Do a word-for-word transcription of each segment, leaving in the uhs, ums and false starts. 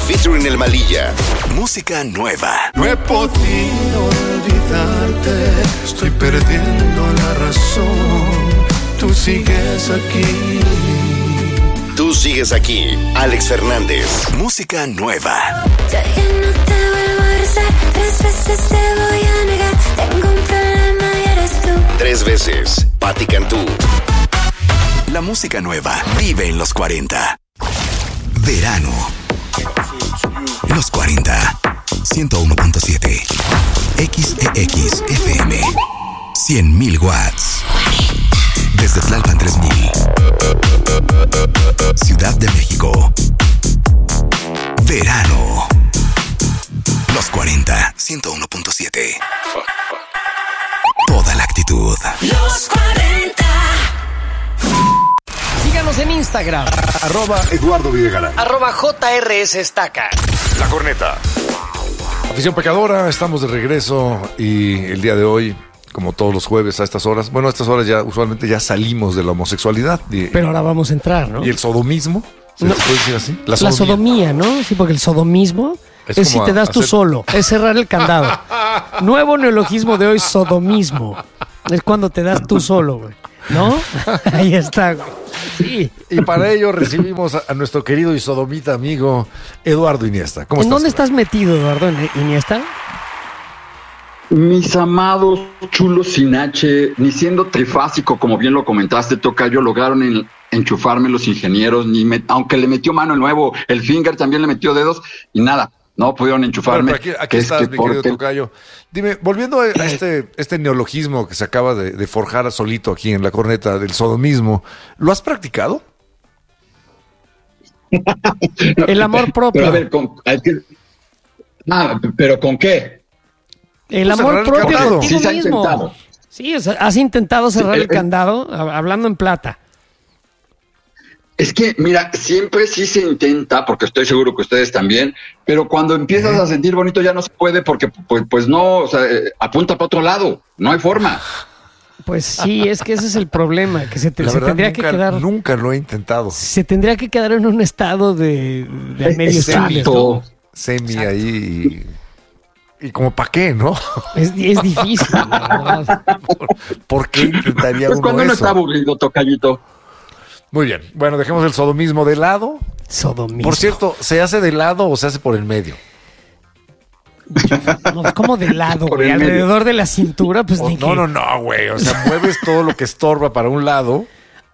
featuring El Malilla. Música nueva. No he podido olvidarte, estoy perdiendo la razón. Tú sigues aquí. Tú sigues aquí. Alex Fernández. Música nueva. Ya que no te vuelvo a rezar, tres veces te voy a negar. Tengo un problema y eres tú. Tres veces. Patti Cantú. La música nueva vive en los cuarenta. Verano. Los cuarenta. ciento uno punto siete. X E X F M. cien mil watts. Desde Tlalpan tres mil. Ciudad de México. Verano. Los cuarenta. ciento uno punto siete. Toda la actitud. Los cuarenta. Síganos en Instagram. Arroba Eduardo Villegara. Arroba J R S Estaca. La Corneta. Afición pecadora, estamos de regreso y el día de hoy, como todos los jueves a estas horas, bueno, a estas horas ya usualmente ya salimos de la homosexualidad. Y, Pero ahora vamos a entrar, ¿no? y el sodomismo, ¿se No. puede decir así? La sodomía, ¿no? Sí, porque el sodomismo Es es, si como te das tú hacer- solo, es cerrar el candado. Nuevo neologismo de hoy, sodomismo. Es cuando te das tú solo, güey. ¿No? Ahí está, güey. Sí. Y para ello recibimos a, a nuestro querido y sodomita amigo Eduardo Iniesta. ¿Cómo ¿En estás? dónde estás metido, Eduardo? ¿En Iniesta? Mis amados chulos sin H, ni siendo trifásico, como bien lo comentaste, Tocayo, lograron en- enchufarme los ingenieros, ni me- aunque le metió mano el nuevo, el Finger también le metió dedos, y nada, no pudieron Bueno, enchufarme. pero aquí, aquí que es estás, que mi querido porque- Tocayo. Dime, volviendo a, a este, este neologismo que se acaba de, de forjar solito aquí en la corneta del sodomismo, ¿lo has practicado? El amor propio. Pero a ver, con, hay que- ah, ¿pero con qué? El Pues amor cerrar el propio candado. contigo Sí se ha mismo. intentado. Sí, o sea, has intentado cerrar Sí, el eh, candado hab- hablando en plata. Es que, mira, siempre sí se intenta, porque estoy seguro que ustedes también, pero cuando empiezas a sentir bonito ya no se puede porque, pues, pues no, o sea, eh, apunta para otro lado, no hay forma. Pues sí, es que ese es el problema, que se, te- La se verdad, tendría nunca, que quedar nunca lo he intentado. se tendría que quedar en un estado de, de medio estable, ¿no? Exacto. Semi ahí y, y como para qué, ¿no? Es, es difícil, la verdad. ¿Por, por qué intentaría Pues uno cuando uno eso? está aburrido, Tocayito. Muy bien, bueno, dejemos el sodomismo de lado. Sodomismo. Por cierto, ¿se hace de lado o se hace por el medio? No, pues como de lado, Por güey, el medio. alrededor de la cintura, pues O- de no, que- no, no, güey. O sea, mueves todo lo que estorba para un lado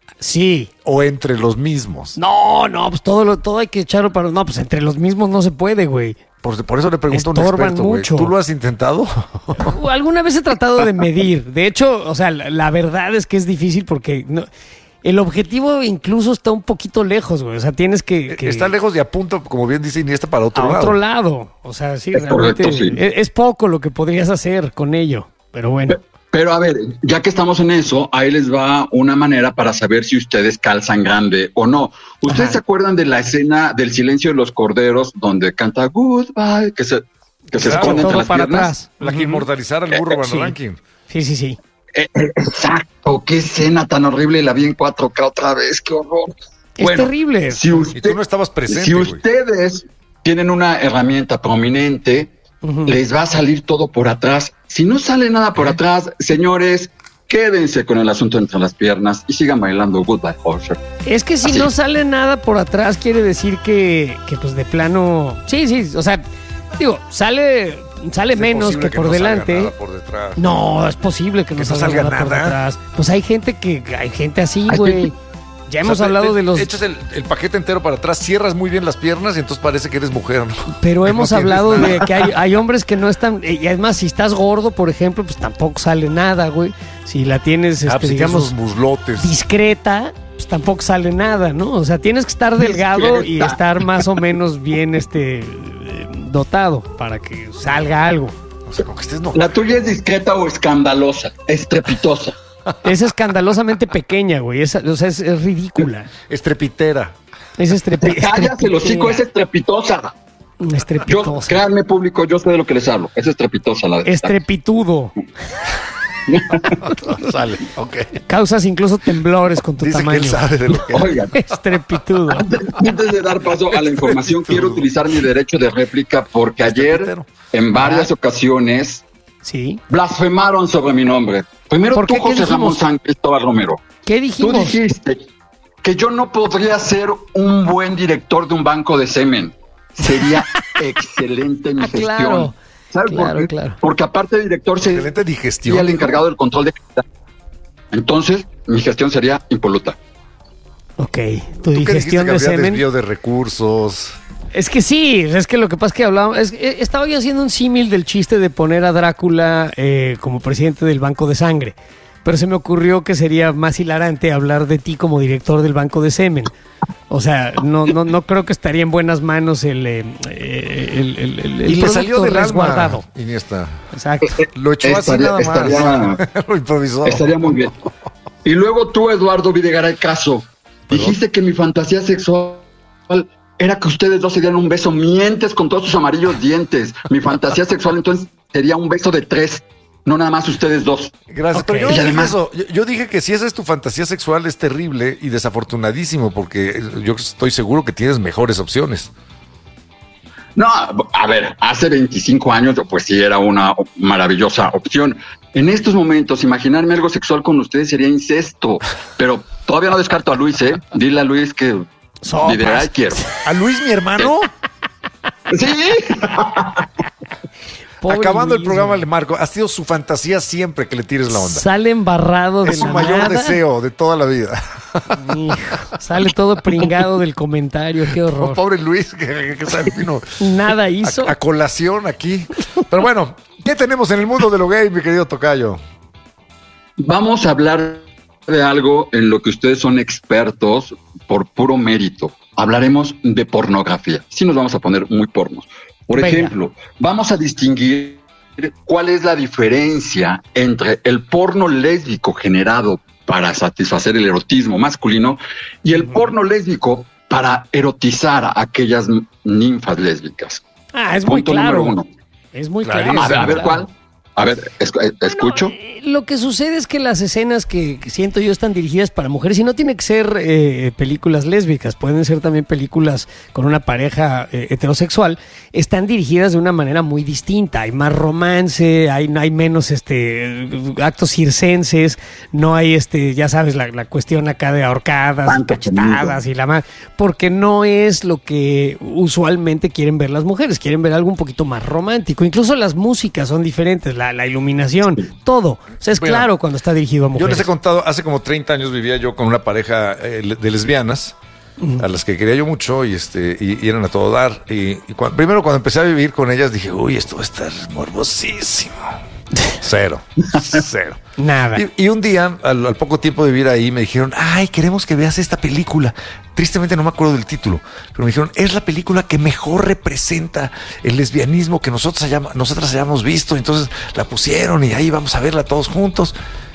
Sí. o entre los mismos. No, no, pues todo lo, todo hay que echarlo para. No, pues entre los mismos no se puede, güey. Por, por eso le pregunto a un Estorban experto, güey. mucho. ¿Tú lo has intentado? Alguna vez he tratado de medir. De hecho, o sea, la, la verdad es que es difícil porque no- el objetivo incluso está un poquito lejos, güey. O sea, tienes que. que- Está lejos de apunto, como bien dice Iniesta, para otro a lado. otro lado. O sea, sí, Es realmente correcto, sí. es, es poco lo que podrías hacer con ello. Pero bueno. Pero a ver, ya que estamos en eso, ahí les va una manera para saber si ustedes calzan grande o no. ¿Ustedes Ajá. se acuerdan de la escena del silencio de los corderos donde canta Goodbye, que se, que se Claro, esconde entre todo las para piernas? atrás. La que Ujú. inmortalizara el burro Van Sí. Ranking. Sí, sí, sí. Eh, eh, exacto, qué escena tan horrible, la vi en cuatro K otra vez, qué horror. Es terrible. Si, usted, Y tú no estabas presente, si güey. ustedes tienen una herramienta prominente, Ujú. les va a salir todo por atrás. Si no sale nada por atrás, señores, quédense con el asunto entre las piernas y sigan bailando Goodbye Horse. Es que si Así. no sale nada por atrás, quiere decir que, que pues de plano. Sí, sí, o sea, digo, sale, sale Es menos posible que por no salga delante. nada por detrás. No, es posible que no Que no salga, salga nada, por nada. detrás. Pues hay gente que hay gente así, Hay güey. gente- Ya O hemos sea, te- hablado te- de los, Echas el, el paquete entero para atrás, cierras muy bien las piernas y entonces parece que eres mujer, ¿no? pero Que hemos no tienes hablado nada. de que hay, hay hombres que no están. Y además, si estás gordo, por ejemplo, pues tampoco sale nada, güey. Si la tienes, Ah, este, pues, si tienes digamos, esos muslotes. discreta, pues tampoco sale nada, ¿no? O sea, tienes que estar delgado y Discreta. estar más o menos bien este eh, dotado para que salga algo. O sea, con que estés no. La tuya es discreta o escandalosa, estrepitosa. Es escandalosamente pequeña, güey. Es, o sea, es, es ridícula. Estrepitera. Es estrepi Cállate, el hocico, es estrepitosa. Yo, estrepitosa. créanme, público, yo sé de lo que les hablo. Es estrepitosa la de Estrepitudo. Sale, ok. Causas incluso temblores con tu Dice tamaño. que él sabe de lo que... Oigan, Estrepitudo. antes, antes de dar paso a la información, quiero utilizar mi derecho de réplica porque ayer, en varias ocasiones, Sí. blasfemaron sobre mi nombre. Primero ¿Por tú, qué? ¿Qué José Ramón dijimos? San Cristóbal Romero. ¿Qué Tú dijimos? dijiste que yo no podría ser un buen director de un banco de semen. Sería excelente mi Ah, gestión. claro. ¿Sabes Claro, por qué? claro. Porque aparte de director Excelente sería digestión. el dijo. encargado del control de calidad. Entonces, mi gestión sería impoluta. Ok, tu ¿Tú qué dijiste digestión que de había semen. desvío de recursos? Es que sí, es que lo que pasa es que hablábamos, es, eh, estaba yo haciendo un símil del chiste de poner a Drácula eh, como presidente del Banco de Sangre, pero se me ocurrió que sería más hilarante hablar de ti como director del Banco de Semen. O sea, no, no, no creo que estaría en buenas manos el, eh, el, el, el, el Y le salió producto del resguardado. alma, Iniesta. Exacto. Lo echó así Estaría- nada más. estaría- Lo improvisó. Estaría muy bien. Y luego tú, Eduardo Videgaray Caso, dijiste que mi fantasía sexual era que ustedes dos se dieran un beso. Mientes con todos tus amarillos dientes. Mi fantasía sexual entonces sería un beso de tres, no nada más ustedes dos. Gracias, Ok. pero yo no Y dije además- eso. Yo, yo dije que si esa es tu fantasía sexual es terrible y desafortunadísimo porque yo estoy seguro que tienes mejores opciones. No, a ver, hace veinticinco años pues sí era una maravillosa opción. En estos momentos, imaginarme algo sexual con ustedes sería incesto, pero todavía no descarto a Luis, ¿eh? Dile a Luis que Sopas. Videgaray quiero. ¿A Luis, mi hermano? Sí. Pobre Acabando el Luis, programa, güey. le marco. Ha sido su fantasía siempre que le tires la onda. Sale embarrado de Es su la mayor nada. deseo de toda la vida. Hijo, sale todo pringado del comentario, qué Oh, horror. pobre Luis, que, que se vino Nada hizo. a, a colación aquí. Pero bueno, ¿qué tenemos en el mundo de lo gay, mi querido tocayo? Vamos a hablar de algo en lo que ustedes son expertos por puro mérito. Hablaremos de pornografía. Sí nos vamos a poner muy pornos. Por Venga. ejemplo, vamos a distinguir cuál es la diferencia entre el porno lésbico generado para satisfacer el erotismo masculino y el porno lésbico para erotizar a aquellas ninfas lésbicas. Ah, es muy Punto claro. número uno. Es muy Clarísimo. claro. A ver, a ver claro. cuál. A ver, es- eh, escucho. No, eh, lo que sucede es que las escenas que, que siento yo están dirigidas para mujeres y no tiene que ser eh, películas lésbicas, pueden ser también películas con una pareja eh, heterosexual, están dirigidas de una manera muy distinta. Hay más romance, hay, hay menos este actos circenses, no hay este, ya sabes, la, la cuestión acá de ahorcadas, Tanto cachetadas y la más, porque no es lo que usualmente quieren ver las mujeres, quieren ver algo un poquito más romántico. Incluso las músicas son diferentes, la, la iluminación, todo. O sea, es Bueno, claro cuando está dirigido a Yo mujeres. les he contado, hace como treinta años vivía yo con una pareja eh, le- de lesbianas, a las que quería yo mucho y este y, y eran a todo dar. Y, y cuan- primero cuando empecé a vivir con ellas dije, uy, esto va a estar morbosísimo. Cero, cero. Nada. Y, y un día, al, al poco tiempo de vivir ahí, me dijeron, ay, queremos que veas esta película. Tristemente no me acuerdo del título, pero me dijeron, es la película que mejor representa el lesbianismo que nosotros hayamos, nosotras hayamos visto. Entonces la pusieron y ahí vamos a verla todos juntos.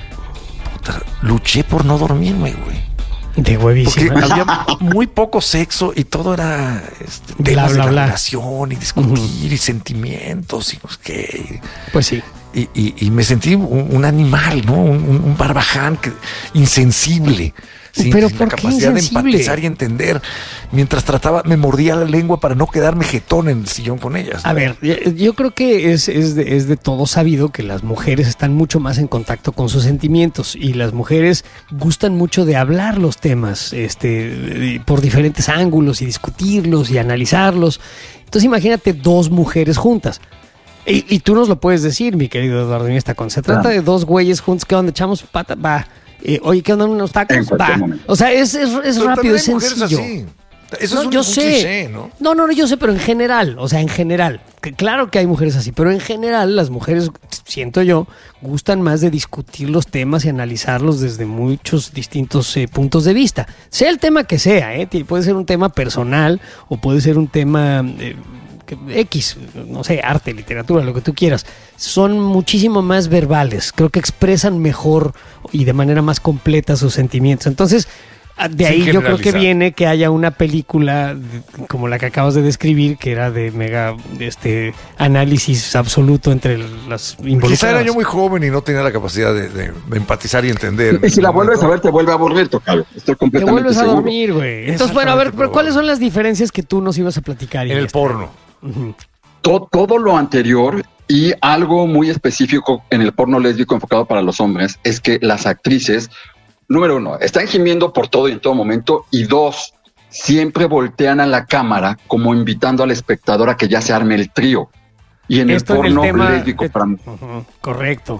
Puta, luché por no dormirme, güey. De Porque huevísima. había muy poco sexo y todo era este, Bla, temas bla, de la bla. relación y discutir y sentimientos y no sé qué. Pues sí. Y, y- y me sentí un, un animal, ¿no? Un, un- un barbaján que- insensible. Sin, ¿Pero sin la por qué capacidad de insensible? empatizar y entender. Mientras trataba, me mordía la lengua para no quedarme jetón en el sillón con ellas. A ver, yo creo que es, es, de, es de todo sabido que las mujeres están mucho más en contacto con sus sentimientos y las mujeres gustan mucho de hablar los temas este, por diferentes ángulos y discutirlos y analizarlos. Entonces imagínate dos mujeres juntas. Y, y tú nos lo puedes decir, mi querido Eduardo Iniesta, cuando se trata Claro. de dos güeyes juntos, ¿qué onda? ¿Echamos pata? Va. Eh, oye, ¿qué onda? ¿Unos En tacos? cualquier Va. momento. O sea, es, es, es Pero rápido, también es hay mujeres sencillo. así. Eso No, es un, yo un sé. cliché, ¿no? No, no, no, yo sé, pero en general, o sea, en general, que claro que hay mujeres así, pero en general las mujeres, siento yo, gustan más de discutir los temas y analizarlos desde muchos distintos eh, puntos de vista. Sea el tema que sea, ¿eh? Ti- puede ser un tema personal o puede ser un tema eh, que- X, no sé, arte, literatura, lo que tú quieras. Son muchísimo más verbales, creo que expresan mejor y de manera más completa sus sentimientos. Entonces, De ahí yo creo que viene que haya una película de, como la que acabas de describir, que era de mega este análisis absoluto entre las involucradas. Quizá era yo muy joven y no tenía la capacidad de, de, de empatizar y entender. Y si la vuelves a ver, te vuelve a aburrir, Tocayo. Estoy completamente Te vuelves seguro. a dormir, güey. Entonces, bueno, a ver, pero ¿cuáles son las diferencias que tú nos ibas a platicar? En el este? porno. Uh-huh. Todo, todo lo anterior y algo muy específico en el porno lésbico enfocado para los hombres es que las actrices, número uno, están gimiendo por todo y en todo momento, y dos, siempre voltean a la cámara como invitando al espectador a que ya se arme el trío. Y en Esto el porno en el tema, lésbico eh, para... uh-huh, correcto.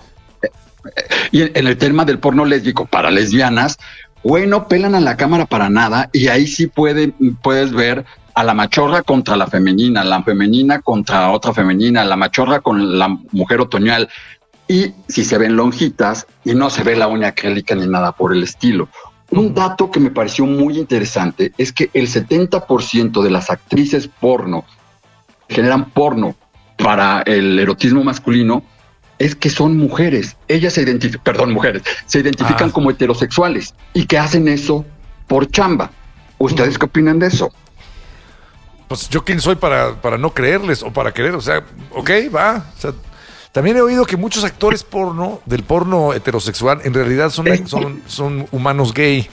Y en, en el tema del porno lésbico para lesbianas, güey, no pelan a la cámara para nada, y ahí sí puede, puedes ver a la machorra contra la femenina, la femenina contra otra femenina, la machorra con la mujer otoñal. Y si se ven lonjitas y no se ve la uña acrílica ni nada por el estilo. Un dato que me pareció muy interesante es que el setenta por ciento de las actrices porno que generan porno para el erotismo masculino es que son mujeres. Ellas se identifican, perdón, mujeres, se identifican ah. como heterosexuales y que hacen eso por chamba. ¿Ustedes qué opinan de eso? Pues yo quién soy para, para no creerles o para querer, o sea, ok, va, o sea, también he oído que muchos actores porno, del porno heterosexual, en realidad son, son, son humanos gay.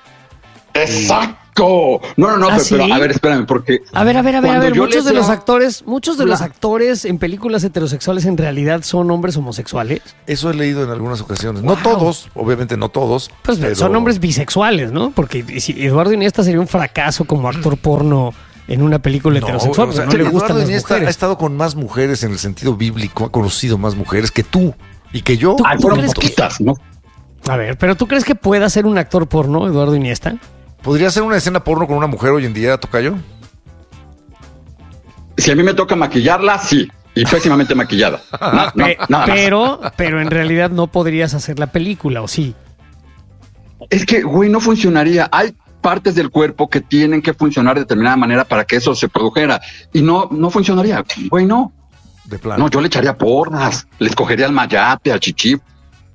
¡Exacto! No, no, no, ¿Ah, pero, sí? pero a ver, espérame, porque... A ver, a ver, a ver, a ver, muchos de leo... los actores, muchos de la... los actores en películas heterosexuales en realidad son hombres homosexuales. Eso he leído en algunas ocasiones. Wow. No todos, obviamente no todos. Pues pero... son hombres bisexuales, ¿no? Porque si Eduardo Iniesta sería un fracaso como actor porno en una película no, heterosexual, o sea, no le gustan Eduardo las Iniesta mujeres. ha estado con más mujeres en el sentido bíblico, ha conocido más mujeres que tú y que yo. Ah, fueron poquitas, que... ¿no? A ver, pero ¿tú crees que pueda ser un actor porno, Eduardo Iniesta? ¿Podría ser una escena porno con una mujer hoy en día, Tocayo? Si a mí me toca maquillarla, sí. Y pésimamente maquillada. No, no, Pe- nada más. pero, pero en realidad no podrías hacer la película, ¿o sí? Es que, güey, no funcionaría. Hay partes del cuerpo que tienen que funcionar de determinada manera para que eso se produjera. Y no, no funcionaría. Güey, no. De plano. No, yo le echaría porras. Le escogería al mayate, al chichifo.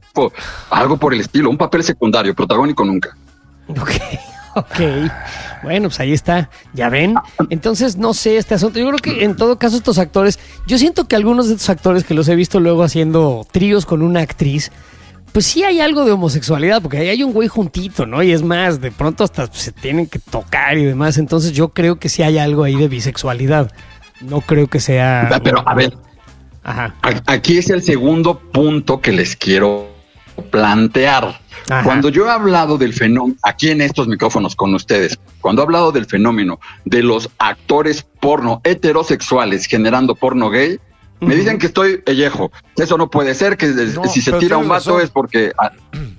Algo por el estilo. Un papel secundario, protagónico nunca. Ok. Ok, bueno, pues ahí está, ya ven. Entonces, no sé este asunto. Yo creo que en todo caso estos actores, yo siento que algunos de estos actores que los he visto luego haciendo tríos con una actriz, pues sí hay algo de homosexualidad, porque ahí hay un güey juntito, ¿no? Y es más, de pronto hasta se tienen que tocar y demás. Entonces yo creo que sí hay algo ahí de bisexualidad. No creo que sea... Pero, a ver, Ajá. Aquí es el segundo punto que les quiero plantear. Ajá. Cuando yo he hablado del fenómeno, aquí en estos micrófonos con ustedes, cuando he hablado del fenómeno de los actores porno heterosexuales generando porno gay, uh-huh. me dicen que estoy pellejo. Eso no puede ser, que no, si se tira un vaso razón. es porque... Ah,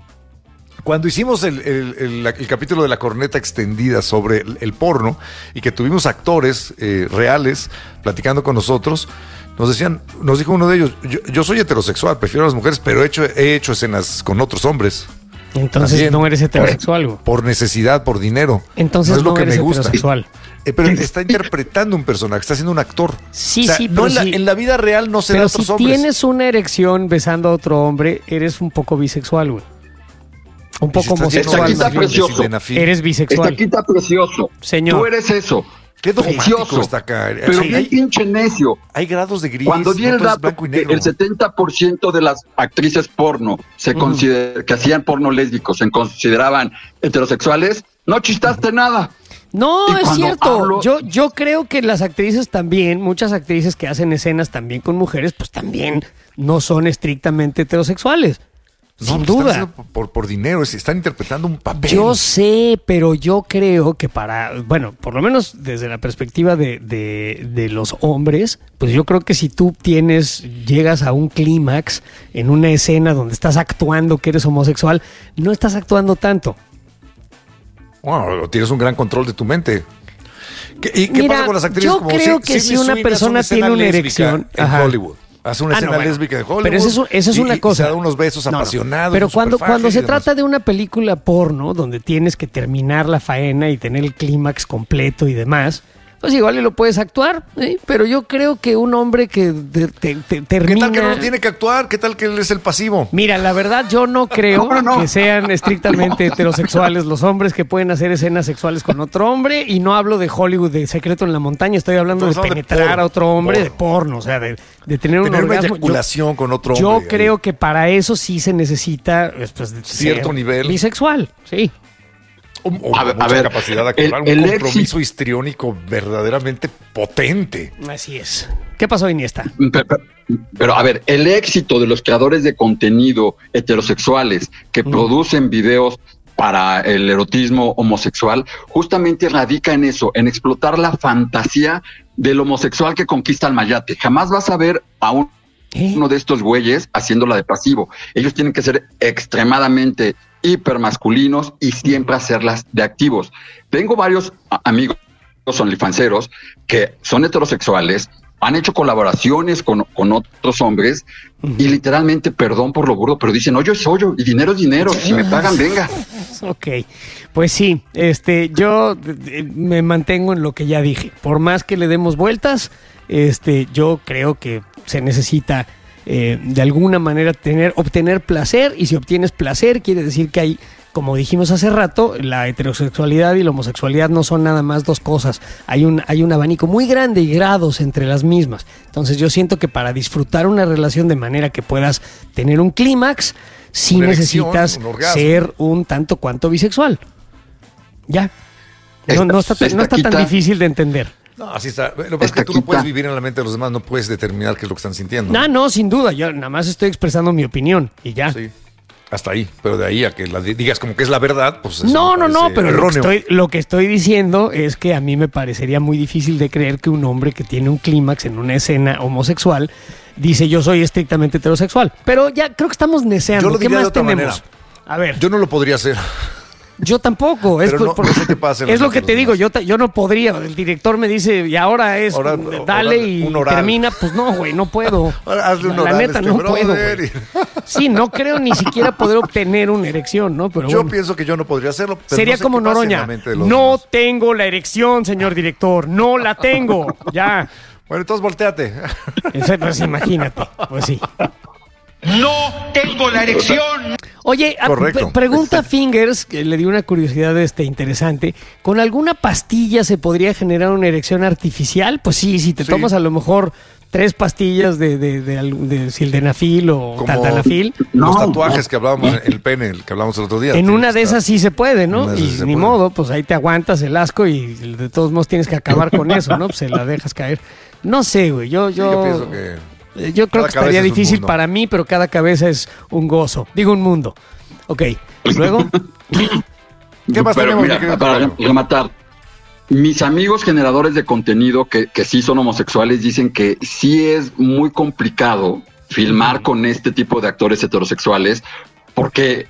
cuando hicimos el, el, el, el capítulo de la corneta extendida sobre el, el porno y que tuvimos actores eh, reales platicando con nosotros, nos decían, nos dijo uno de ellos, yo, yo soy heterosexual, prefiero a las mujeres, pero he hecho, he hecho escenas con otros hombres. Entonces también, no eres heterosexual. Por, por necesidad, por dinero. Entonces no es lo no que eres me gusta. heterosexual. Eh, pero está interpretando un personaje, está siendo un actor. Sí, o sea, sí, no pero en, la, sí, en la vida real no se da a otros si hombres. Pero si tienes una erección besando a otro hombre, eres un poco bisexual, güey. Un poco si homosexual. Está precioso. Eres bisexual. Está, está precioso. Señor. Tú eres eso. Qué dogmático está acá. Pero qué pinche necio. Hay grados de gris. Cuando di el no dato que el setenta por ciento de las actrices porno se uh-huh. consider, que hacían porno lésbicos se consideraban heterosexuales, no chistaste uh-huh. nada. No, y es cierto. Hablo... Yo, yo creo que las actrices también, muchas actrices que hacen escenas también con mujeres, pues también no son estrictamente heterosexuales. No, sin pues duda. Están por, por, por dinero, están interpretando un papel. Yo sé, pero yo creo que para, bueno, por lo menos desde la perspectiva de, de, de los hombres, pues yo creo que si tú tienes, llegas a un clímax en una escena donde estás actuando que eres homosexual, no estás actuando tanto. Bueno, tienes un gran control de tu mente. ¿Qué, ¿Y qué Mira, pasa con las actrices? Yo como creo si, que si si una persona una tiene una erección en ajá. Hollywood. Hace una ah, escena no, bueno. lésbica de Hollywood. Pero eso, eso es y, una cosa. Y se da unos besos no, apasionados. No. Pero cuando, cuando se demás. trata de una película porno, donde tienes que terminar la faena y tener el clímax completo y demás, pues igual y lo puedes actuar, ¿eh? Pero yo creo que un hombre que te, te, te termina... ¿Qué tal que no lo tiene que actuar? ¿Qué tal que él es el pasivo? Mira, la verdad yo no creo No, no. que sean estrictamente heterosexuales los hombres que pueden hacer escenas sexuales con otro hombre, y no hablo de Hollywood, de Secreto en la Montaña, estoy hablando Estamos de hablando de penetrar porno, a otro hombre, porno. de porno, o sea, de, de tener, Tener un una orgasmo. eyaculación Yo- con otro Yo hombre. creo ahí. que para eso sí se necesita pues, de Cierto ser nivel. bisexual, sí. O, o A ver, mucha a ver, capacidad de el- actuar, el un compromiso éxito- histriónico verdaderamente potente. Así es. ¿Qué pasó, Iniesta? Pero, pero, a ver, el éxito de los creadores de contenido heterosexuales que Mm. producen videos para el erotismo homosexual, justamente radica en eso, en explotar la fantasía del homosexual que conquista al mayate. Jamás vas a ver a un, ¿Eh? uno de estos güeyes haciéndola de pasivo. Ellos tienen que ser extremadamente hipermasculinos y siempre hacerlas de activos. Tengo varios a- amigos onlyfanseros que son heterosexuales, han hecho colaboraciones con, con otros hombres y literalmente, perdón por lo burdo, pero dicen, hoyo es hoyo y dinero es dinero, si me pagan, venga. Ok, pues sí, este, yo eh, me mantengo en lo que ya dije. Por más que le demos vueltas, este, yo creo que se necesita eh, de alguna manera tener, obtener placer, y si obtienes placer quiere decir que hay, como dijimos hace rato, la heterosexualidad y la homosexualidad no son nada más dos cosas. Hay un, hay un abanico muy grande y grados entre las mismas. Entonces yo siento que para disfrutar una relación de manera que puedas tener un clímax, sí Una erección, necesitas un orgasmo. ser un tanto cuanto bisexual. Ya. No, Esta- no está, tan- no está tan esta difícil de entender. No, así está. Lo que pasa es que tú no Estaquita. puedes vivir en la mente de los demás, no puedes determinar qué es lo que están sintiendo. No, no, sin duda. Yo nada más estoy expresando mi opinión y ya. Sí. Hasta ahí, pero de ahí a que la di- digas como que es la verdad, pues eso No, me no, no, parece pero lo que, erróneo. estoy, lo que estoy diciendo es que a mí me parecería muy difícil de creer que un hombre que tiene un clímax en una escena homosexual dice yo soy estrictamente heterosexual. Pero ya creo que estamos neceando. Yo lo ¿Qué diría de más otra tenemos? manera. A ver, yo, Yo no lo podría hacer. tampoco. Es, Pero no- por- no sé qué pasa en es la lo que mente te de los digo, demás. yo, ta- yo no podría. El director me dice, y ahora es, Oral- dale oral- y un oral. termina. Pues no, güey, no puedo. Ahora hazle un la oral a neta, este no brother puedo, güey. y- Sí, no creo ni siquiera poder obtener una erección, ¿no? Pero Yo bueno. pienso que yo no podría hacerlo. Pero Sería no sé como qué pasa en Noroña. la mente de los No demás. tengo la erección, señor director. No la tengo. Ya. Bueno, entonces volteate. Eso, pues imagínate. Pues sí. No tengo la erección. Oye, a- Correcto. pre- pregunta Fingers, que le dio una curiosidad este, interesante. ¿Con alguna pastilla se podría generar una erección artificial? Pues sí, si te Sí. tomas a lo mejor tres pastillas de, de, de, algún- de sildenafil o Como taldanafil, No, los tatuajes no. que hablábamos en el pene, el que hablábamos el otro día. en Tiene una que de estar- esas sí se puede, en ¿no? una de Y esas se ni puede. modo, pues ahí te aguantas el asco y de todos modos tienes que acabar con eso, ¿no? Pues se la dejas caer. No sé, güey, yo, Sí, yo, yo pienso que... eh, yo creo cada que cabeza estaría es un difícil mundo. para mí, pero cada cabeza es un gozo. Digo un mundo. Ok, luego... ¿Qué más Pero tenemos, mira, mi querido para Tocayo? rematar, mis amigos generadores de contenido que, que sí son homosexuales dicen que sí es muy complicado filmar con este tipo de actores heterosexuales porque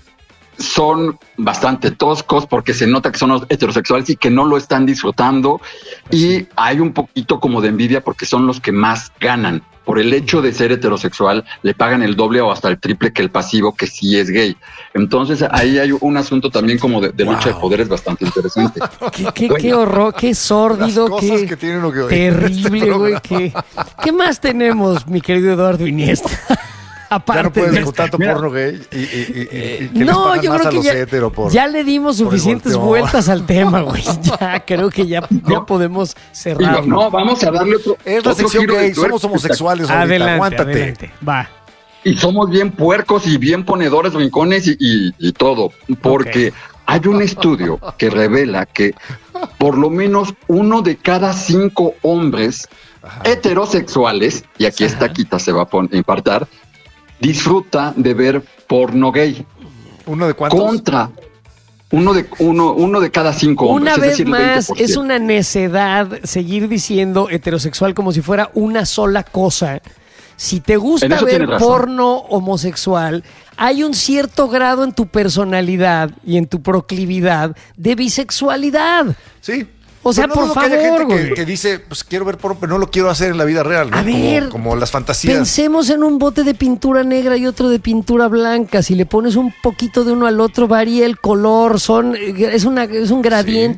son bastante toscos, porque se nota que son heterosexuales y que no lo están disfrutando, y hay un poquito como de envidia porque son los que más ganan. Por el hecho de ser heterosexual, le pagan el doble o hasta el triple que el pasivo, que sí es gay. Entonces ahí hay un asunto también como de, de lucha de poderes bastante interesante. Qué, qué, qué horror, qué sórdido, Las cosas qué que tiene uno que oír en terrible, este güey. programa. Qué, ¿Qué más tenemos, mi querido Eduardo Iniesta? Aparte Ya no puedes de ver tanto Mira, porno gay y, y, y, y- y que les No, pagan yo más creo a que los ya, hetero por- ya le dimos por el suficientes volteo. vueltas al tema, güey. Ya creo que ya, ya podemos Y cerrar. no, no, vamos a darle otro, Es la otro sección giro de gay, tuerca. somos homosexuales ahorita, Adelante, aguántate. adelante. Va. Y somos bien puercos y bien ponedores rincones y, y- y todo, porque Ok. hay un estudio que revela que por lo menos uno de cada cinco hombres heterosexuales, y aquí esta quita se va a pon- impartar, disfruta de ver porno gay. ¿Uno de cuántos? Contra uno de uno, uno de cada cinco Una hombres. es vez decir, el más, veinte por ciento. es una necedad seguir diciendo heterosexual como si fuera una sola cosa. Si te En gusta eso ver tienes razón. porno homosexual, hay un cierto grado en tu personalidad y en tu proclividad de bisexualidad. Sí. O sea, Pero no por dudo que haya favor, gente que, güey. que dice, pues quiero ver porno, pero no lo quiero hacer en la vida real, ¿no? A Como- ver, como, las fantasías. Pensemos en un bote de pintura negra y otro de pintura blanca. Si le pones un poquito de uno al otro, varía el color. Son, es, una, es un gradiente.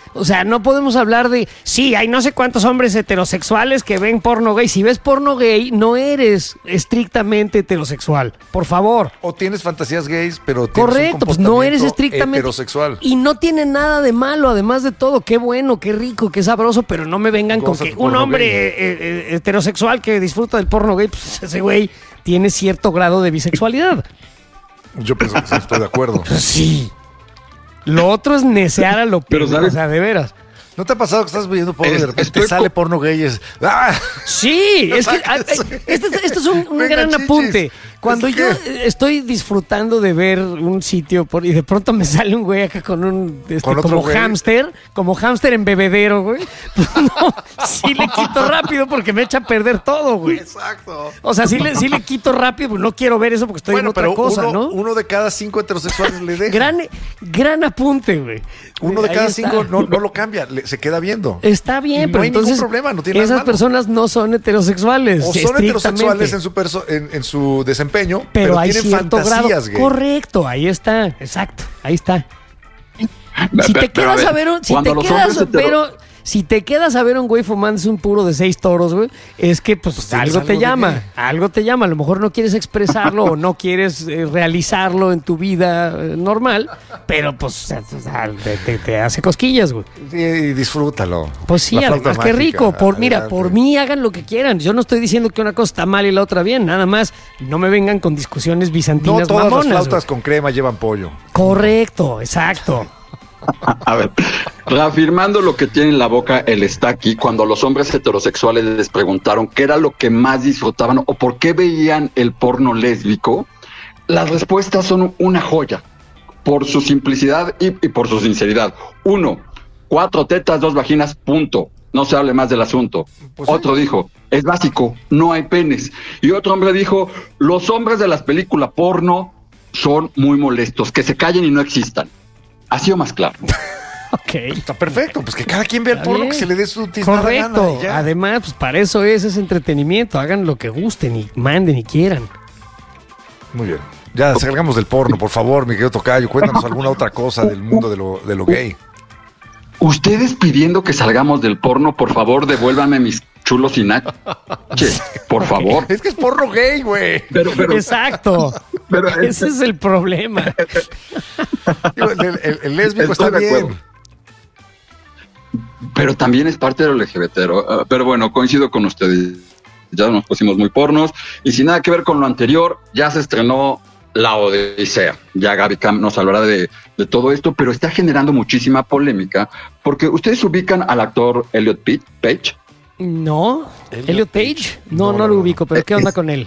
O sea, no podemos hablar de, sí, hay no sé cuántos hombres heterosexuales que ven porno gay. Si ves porno gay, no eres estrictamente heterosexual. Por favor. O tienes fantasías gays, pero tienes Correcto, un pues no eres estrictamente heterosexual. Y no tiene nada de malo, además de todo. Qué bueno, qué rico, qué sabroso, pero no me vengan Goza con que tu un porno hombre gay. eh, eh, heterosexual que disfruta del porno gay, pues ese güey tiene cierto grado de bisexualidad. Yo pienso que sí, estoy de acuerdo. Pues sí. Lo otro es necear a lo Pero, pendejo, ¿sabes? o sea, de veras. ¿No te ha pasado que estás viendo porno y Es- de repente estoy sale co- porno gay y es... ¡Ah! Sí, es que Exacto, ah, sí. eh, este, este es un, un Venga, gran chichis. apunte. Cuando Es yo que- eh, estoy disfrutando de ver un sitio por, y de pronto me sale un güey acá con un este, Con otro como güey. hámster, como hámster en bebedero, güey. Pues no, sí le quito rápido porque me echa a perder todo, güey. Exacto. O sea, sí le, sí le quito rápido, porque no quiero ver eso porque estoy Bueno, en otra pero cosa, uno, ¿no? uno de cada cinco heterosexuales le deja. Gran, gran apunte, güey. Uno de Ahí cada está. cinco no, no lo cambia, le- se queda viendo. Está bien, No pero hay ningún entonces problema, no tiene nada esas malo. personas no son heterosexuales. O son estrictamente. heterosexuales en su, perso- en, en su desempeño, pero, pero, hay tienen cierto grado. fantasías gay. Correcto, ahí está, exacto, ahí está. Si Pero, te pero, quedas ver, a ver un, si cuando te los quedas hombres a ver hetero- un- si te quedas a ver un güey fumándose un puro de seis toros, güey, es que pues, Pues tienes algo te algo de llama, gay. algo te llama. A lo mejor no quieres expresarlo o no quieres eh, realizarlo en tu vida eh, normal, pero pues o sea, te, te- te hace cosquillas, güey. Sí, y disfrútalo. Pues sí, La flauta además qué mágica, rico. Por, mira, adelante. por mí hagan lo que quieran. Yo no estoy diciendo que una cosa está mal y la otra bien. Nada más no me vengan con discusiones bizantinas No todas mamonas, las flautas güey. con crema llevan pollo. Correcto, exacto. A ver, reafirmando lo que tiene en la boca el está aquí, cuando los hombres heterosexuales les preguntaron qué era lo que más disfrutaban o por qué veían el porno lésbico, las respuestas son una joya, por su simplicidad y, y por su sinceridad. Uno, cuatro tetas, dos vaginas, punto. No se hable más del asunto. Pues Otro dijo, es básico, no hay penes. Y otro hombre dijo, los hombres de las películas porno son muy molestos, que se callen y no existan. Ha sido más claro. Ok. Está perfecto, pues que cada quien vea el Está porno bien. que se le dé su tiznada Correcto. gana y ya. Además, pues para eso es ese entretenimiento. Hagan lo que gusten y manden y quieran. Muy bien. Ya salgamos del porno, por favor, mi querido Tocayo. Cuéntanos alguna otra cosa del mundo de lo, de lo gay. Ustedes pidiendo que salgamos del porno, por favor, devuélvanme mis chulos y nachos. Por favor. Es que es porno gay, güey. Pero, pero, Exacto. pero Ese es el problema. Digo, El, el- el lésbico Estoy está de acuerdo. bien. pero también es parte del L G B T. Uh, pero bueno, coincido con ustedes. Ya nos pusimos muy pornos. Y sin nada que ver con lo anterior, ya se estrenó La Odisea. Ya Gaby Cam nos hablará de, de todo esto, pero está generando muchísima polémica porque ustedes ubican al actor Elliot Pitt- Page. No, Elliot Elliot Page. Page. No, No, no, no, lo no. ubico, pero ¿qué onda con él?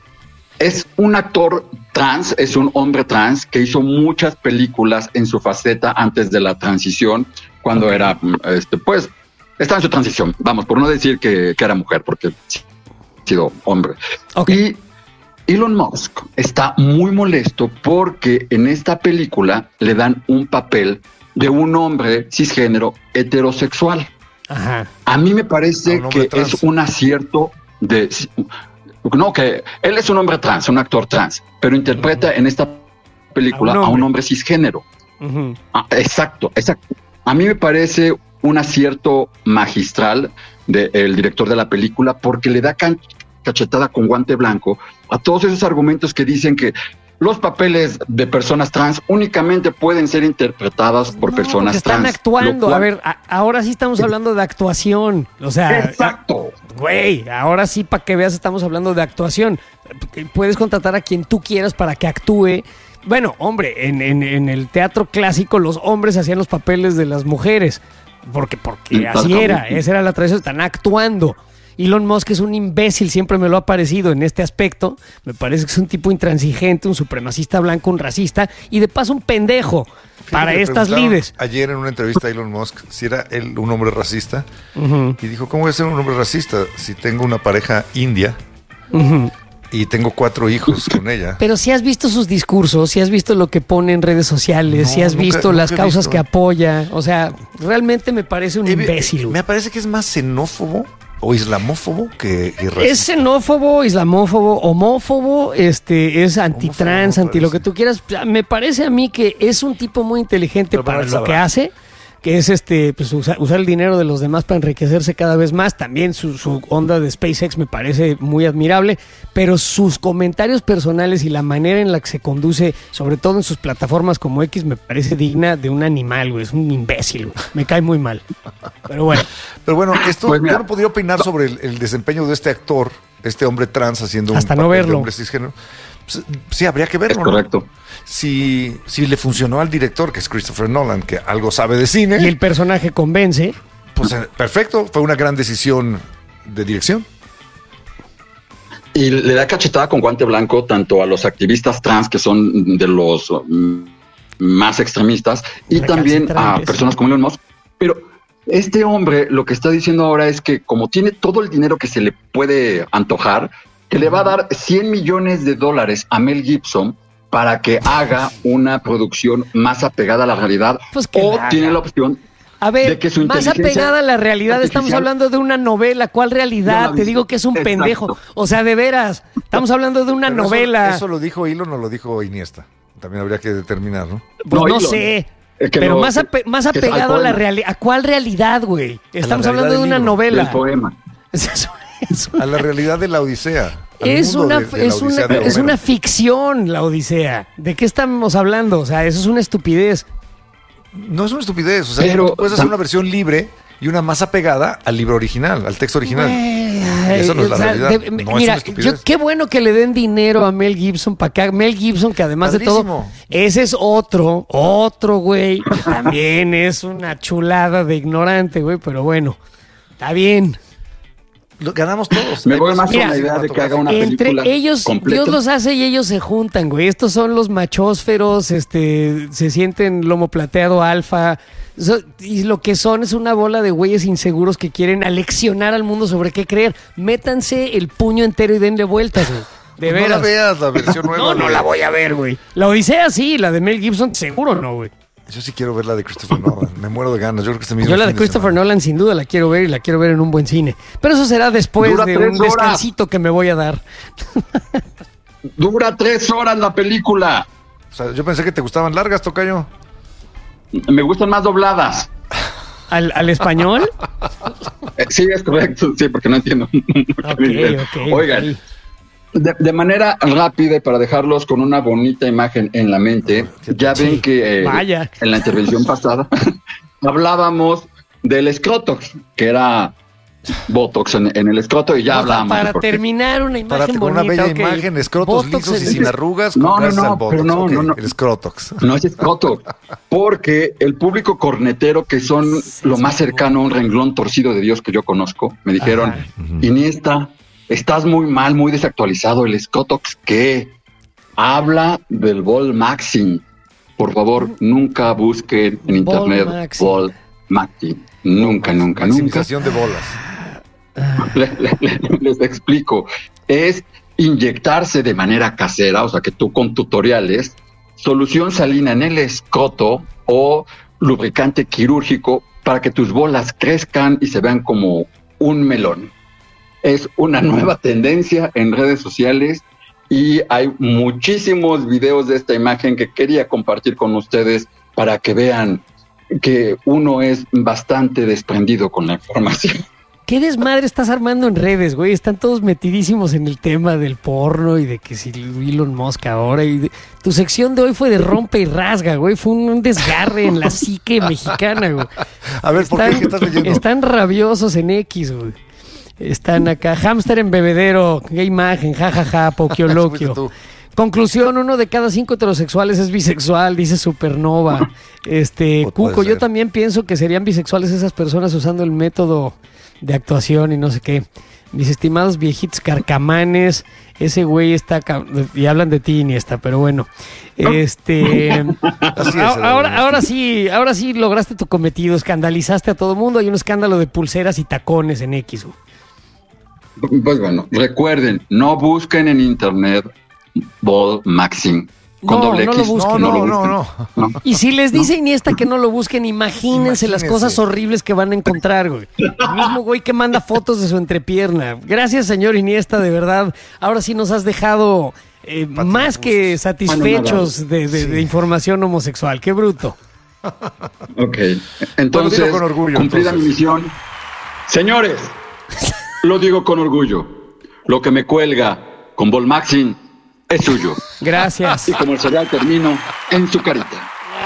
Es un actor trans, es un hombre trans que hizo muchas películas en su faceta antes de la transición, cuando Ok. era, mm, este, pues, estaba en su transición, vamos, por no decir que, que era mujer, porque ha sido hombre. Ok. Y Elon Musk está muy molesto porque en esta película le dan un papel de un hombre cisgénero heterosexual. Ajá. A mí me A parece un hombre que trans. es un acierto de... No, que él es un hombre trans, un actor trans, pero interpreta en esta película A un a un hombre. hombre cisgénero. Ujú. Ah, exacto, exacto. A mí me parece un acierto magistral del director de la película porque le da can- cachetada con guante blanco a todos esos argumentos que dicen que los papeles de personas trans únicamente pueden ser interpretadas por No, personas porque están trans. actuando. lo cual- A ver, a- ahora sí estamos hablando de actuación. O sea, Exacto. güey, ahora sí, para que veas, estamos hablando de actuación. Puedes contratar a quien tú quieras para que actúe. Bueno, hombre, en, en- en el teatro clásico los hombres hacían los papeles de las mujeres. Porque, porque Sí, así tal- era, esa era la tradición, están actuando. Elon Musk es un imbécil, siempre me lo ha parecido en este aspecto. Me parece que es un tipo intransigente, un supremacista blanco, un racista y de paso un pendejo para Fíjate, le estas preguntaron lides. Ayer en una entrevista a Elon Musk si era él un hombre racista Ujú, y dijo, ¿cómo voy a ser un hombre racista si tengo una pareja india ujú. y tengo cuatro hijos con ella? Pero si has visto sus discursos, si has visto lo que pone en redes sociales, No, si has nunca- visto nunca las he causas visto. que apoya, o sea, realmente me parece un Eh, imbécil. Me parece que es más xenófobo o islamófobo que, que racista. Es xenófobo, islamófobo, homófobo, este, es antitrans, Homófobo, anti lo parece. que tú quieras. Me parece a mí que es un tipo muy inteligente Pero para él lo sabrá. que hace. que es este pues usa, usar el dinero de los demás para enriquecerse cada vez más. También su, su onda de SpaceX me parece muy admirable, pero sus comentarios personales y la manera en la que se conduce, sobre todo en sus plataformas como X, me parece digna de un animal, güey. Es un imbécil, güey. Me cae muy mal. Pero bueno. Pero bueno, esto Pues mira, yo no podría opinar sobre el, el desempeño de este actor, este hombre trans haciendo Hasta un no papel de verlo. hombre cisgénero. Pues, sí, habría que verlo, Es ¿no? correcto. Si, si le funcionó al director, que es Christopher Nolan, que algo sabe de cine, Y el personaje convence. pues eh, perfecto, fue una gran decisión de dirección. Y le da cachetada con guante blanco tanto a los activistas trans, que son de los mm, más extremistas, y también a Recalcitrantes. personas como Elon Musk. Pero este hombre lo que está diciendo ahora es que como tiene todo el dinero que se le puede antojar, que le va a dar cien millones de dólares a Mel Gibson para que haga una producción más apegada a la realidad, Pues que o la tiene haga. la opción A ver, de que su más inteligencia apegada a la realidad, estamos artificial- hablando de una novela. ¿Cuál No realidad? la Te vi. digo que es un Exacto. pendejo. O sea, de veras, estamos hablando de una Pero eso- novela. Eso, lo dijo Elon o lo dijo Iniesta. También habría que determinar, ¿no? Pues No, no, Elon. sé. Es que Pero no- más, ape- más que es al apegado a la poema. realidad. ¿A cuál realidad, güey? Estamos realidad hablando de del una libro, novela. del poema. Es, es una, A la realidad de la Odisea. al es mundo una, de- de la es, una, Odisea de es Homero. una ficción, la Odisea. ¿De qué estamos hablando? O sea, eso es una estupidez. No es una estupidez. O sea, Pero- tú puedes hacer una versión libre y una más apegada al libro original, al texto original. Ay, Eso no es la o sea, realidad. de- No es mira, una estupidez. yo, qué bueno que le den dinero a Mel Gibson para acá. Mel Gibson, que además de todo, Padrísimo. ese es otro, otro güey, que también es una chulada de ignorante, güey, pero bueno, está bien. Lo ganamos todos. Me Hay voy más con Mira, la idea de que haga una Entre película ellos, completa. Dios los hace y ellos se juntan, güey. Estos son los machósferos, este, se sienten lomo plateado alfa. So- y lo que son es una bola de güeyes inseguros que quieren aleccionar al mundo sobre qué creer. Métanse el puño entero y denle vueltas, güey. De No la veras. veas, la versión nueva. No, no güey. la voy a ver, güey. La Odisea sí, la de Mel Gibson seguro no, güey. Yo sí quiero ver la de Christopher Nolan. Me muero de ganas. Yo creo que este mismo Yo la de fin Christopher semana. Nolan sin duda la quiero ver y la quiero ver en un buen cine. Pero eso será después Dura de tres un horas. descansito que me voy a dar. Dura tres horas la película. O sea, yo pensé que te gustaban largas, tocayo. Me gustan más dobladas. ¿Al, al español? Eh, sí, es correcto. Sí, porque no entiendo. mucho Ok, inglés. ok, Oigan, ok. de, de manera rápida y para dejarlos con una bonita imagen en la mente, ya Sí, ven que eh, vaya. en la intervención pasada hablábamos del escrotox, que era Botox en, en el escroto, y ya O sea, hablábamos. de para por qué. terminar una Para imagen con una bonita. bella ok. imagen, escrotos Botox lisos y en- sin arrugas. No, con no, gracias no, al Botox. pero no, Ok, no, no. El escrotox. No es escroto, porque el público cornetero, que son lo más cercano a un renglón torcido de Dios que yo conozco, me dijeron, Ajá. Iniesta, estás muy mal, muy desactualizado. El escrotox, ¿qué? Habla del Vol Maxim. Por favor, nunca busquen en Vol internet Maxim. Vol Maxim. Nunca, nunca, nunca. Maximización de bolas. Le- le- le- les explico. Es inyectarse de manera casera, o sea que tú con tutoriales, solución salina en el escroto o lubricante quirúrgico para que tus bolas crezcan y se vean como un melón. Es una nueva tendencia en redes sociales y hay muchísimos videos de esta imagen que quería compartir con ustedes para que vean que uno es bastante desprendido con la información. ¿Qué desmadre estás armando en redes, güey? Están todos metidísimos en el tema del porno y de que si Elon Musk ahora. Y de- Tu sección de hoy fue de rompe y rasga, güey. Fue un, un desgarre en la psique mexicana, güey. A ver, ¿por qué? ¿Qué estás leyendo? Están rabiosos en X, güey. Están acá. Hámster en bebedero. Qué imagen. Jajaja. Fuiste Poquioloquio. tú. Conclusión, uno de cada cinco heterosexuales es bisexual, dice Supernova. Este, Pues puede Cuco, yo ser. también pienso que serían bisexuales esas personas usando el método de actuación y no sé qué. Mis estimados viejitos carcamanes, ese güey está... ca- Y hablan de ti, Iniesta, pero bueno. Este... Así es, a- Eduardo. ahora, ahora sí, ahora sí lograste tu cometido, escandalizaste a todo mundo. Hay un escándalo de pulseras y tacones en X, güey. Pues bueno, recuerden, no busquen en internet Vol Maxim con No, doble no lo X. busquen. No, no, lo no, busquen. no. Y si les dice Iniesta que no lo busquen, imagínense, las Imagínense. cosas horribles que van a encontrar, güey. El mismo güey que manda fotos de su entrepierna. Gracias, señor Iniesta, de verdad. Ahora sí nos has dejado eh, más que satisfechos de, de- de Sí. información homosexual. Qué bruto. Ok, entonces, Bueno, con orgullo, cumplida entonces. mi misión. Señores, lo digo con orgullo. Lo que me cuelga con Volmaxin es suyo. Gracias. Y como el cereal termino en su carita.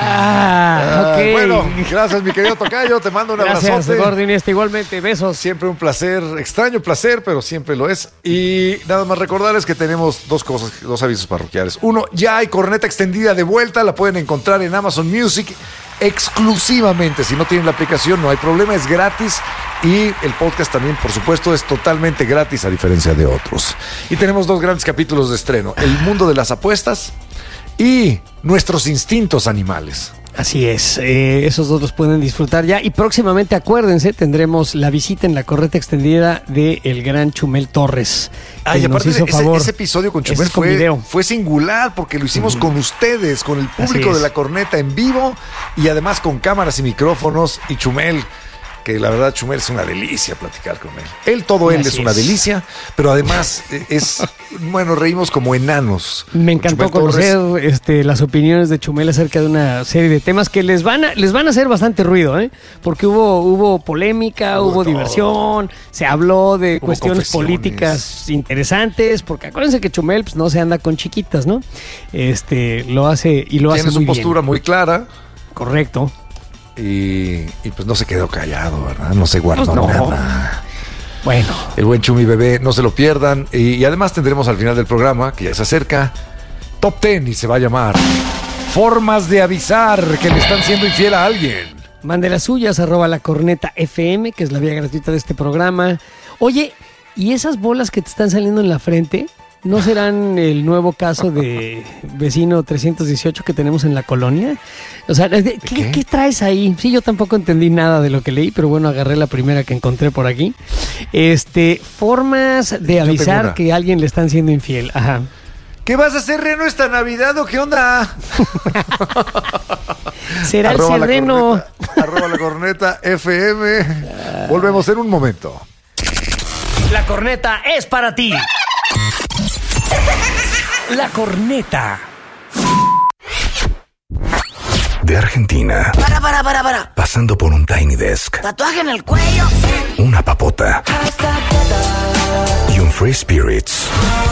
Ah, ok. Ah, bueno, gracias, mi querido tocayo. Te mando un Gracias, abrazote. Gordo Iniesta. Igualmente, besos. Siempre un placer, extraño placer, pero siempre lo es. Y nada más recordarles que tenemos dos cosas, dos avisos parroquiales. Uno, ya hay corneta extendida de vuelta, la pueden encontrar en Amazon Music exclusivamente. Si no tienen la aplicación, no hay problema, es gratis. Y el podcast también, por supuesto, es totalmente gratis a diferencia de otros. Y tenemos dos grandes capítulos de estreno: El mundo de las apuestas y Nuestros instintos animales. Así es, eh, esos dos los pueden disfrutar ya. Y próximamente, acuérdense, tendremos la visita en la corneta extendida de el gran Chumel Torres. Ay, que nos aparte, hizo ese, favor. ese episodio con Ese Chumel es con fue, video. fue singular porque lo hicimos con ustedes, con el público es. de la corneta en vivo y además con cámaras y micrófonos. Y Chumel, que la verdad Chumel es una delicia platicar con él. Él, todo él Así es una es. delicia, pero además es, bueno, reímos como enanos. Me Con encantó Chumel Torres. conocer este, las opiniones de Chumel acerca de una serie de temas que les van a, les van a hacer bastante ruido, ¿eh? Porque hubo, hubo polémica, Hubo hubo todo. diversión, se habló de Hubo cuestiones confesiones. políticas interesantes, porque acuérdense que Chumel pues, no se anda con chiquitas, ¿no? Este, lo hace y lo Tiene hace su muy postura bien. muy clara. Correcto. Y, y pues no se quedó callado, ¿verdad? No se guardó Pues no. nada. Bueno, El buen Chumi Bebé, no se lo pierdan. Y, y además tendremos al final del programa, que ya se acerca, Top Ten, y se va a llamar Formas de avisar que le están siendo infiel a alguien. mande las suyas, arroba la corneta F M, que es la vía gratuita de este programa. Oye, ¿y esas bolas que te están saliendo en la frente no serán el nuevo caso de vecino trescientos dieciocho que tenemos en la colonia? O sea, ¿qué, qué? ¿qué traes ahí? Sí, yo tampoco entendí nada de lo que leí, pero bueno, agarré la primera que encontré por aquí. Este, formas de tengo avisar una. que a alguien le están siendo infiel. Ajá. ¿Qué vas a hacer, Reno, esta Navidad o qué onda? Será Arroba el la sereno. corneta, arroba la corneta F M. Volvemos en un momento. La corneta es para ti. La corneta. De Argentina, Para, para, para, para. pasando por un Tiny Desk, Tatuaje en el cuello. una papota y un Free Spirits.